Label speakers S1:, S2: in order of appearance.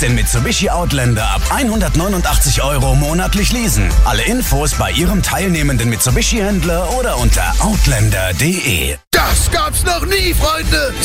S1: jetzt den Mitsubishi Outlander ab 189 € monatlich leasen. Alle Infos bei Ihrem teilnehmenden Mitsubishi-Händler oder unter outlander.de.
S2: Das gab's noch nie, Freunde!